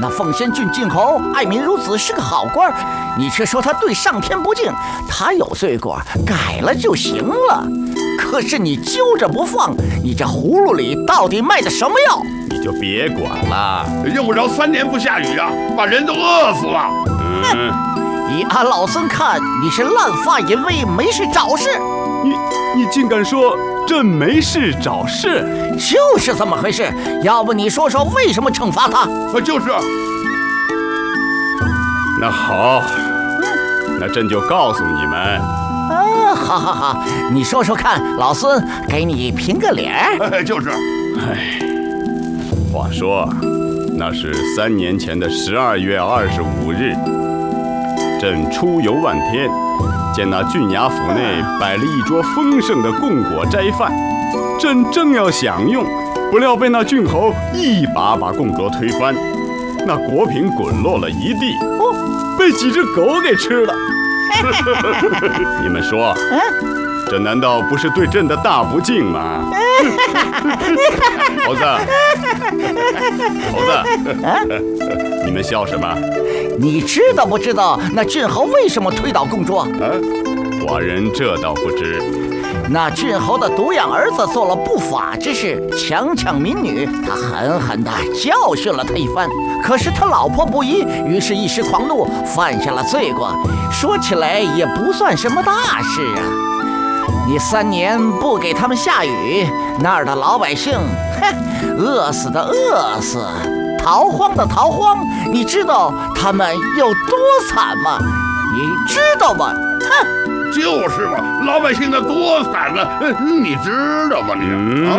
那凤仙郡郡侯爱民如子是个好官，你却说他对上天不敬，他有罪过改了就行了。可是你揪着不放，你这葫芦里到底卖的什么药？ 你就别管了， 用不着3年不下雨啊，把人都饿死了。 以俺老孙看，你是滥发淫威，没事找事。 你竟敢说朕没事找事？ 就是这么回事。要不你说说为什么惩罚他？ 就是。 那好，那朕就告诉你们。 好，你说说看，老孙给你评个脸。 就是。 话说，那是3年前的12月25日，朕出游万天，见那郡衙府内摆了一桌丰盛的贡果斋饭，朕正要享用，不料被那郡侯一把把供桌推翻，那果品滚落了一地，被几只狗给吃了。你们说，这难道不是对朕的大不敬吗？猴子，你们笑什么？ 你知道不知道那郡侯为什么推倒供桌？ 寡人这倒不知。 那郡侯的独养儿子做了不法之事，强抢民女，他狠狠地教训了他一番。可是他老婆不依，于是一时狂怒，犯下了罪过。说起来也不算什么大事啊。你3年不给他们下雨，那儿的老百姓，饿死的饿死，逃荒的逃荒，你知道他们有多惨吗？你知道吗？ 就是嘛，老百姓的多惨啊！你知道吗你？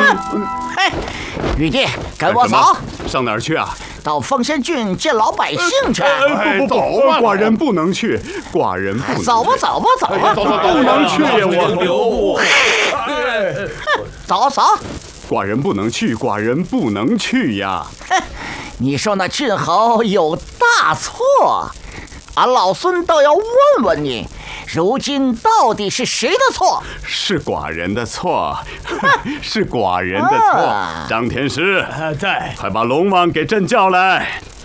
玉帝，跟我走。 上哪儿去啊？ 到凤仙郡见老百姓去。 不，寡人不能去，寡人不能。 走吧， 不能去呀！我走。 寡人不能去，寡人不能去呀！ 你说那郡侯有大错，俺老孙倒要问问你，如今到底是谁的错？ 是寡人的错，是寡人的错。张天师， 在， 快把龙王给朕叫来。